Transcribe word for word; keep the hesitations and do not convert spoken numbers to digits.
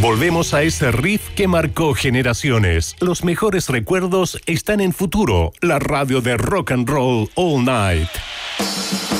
Volvemos a ese riff que marcó generaciones. Los mejores recuerdos están en Futuro, la radio de rock and roll all night.